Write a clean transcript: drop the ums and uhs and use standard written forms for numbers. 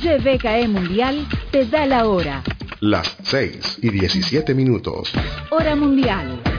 GBKE Mundial te da la hora. Las 6:17. Hora mundial.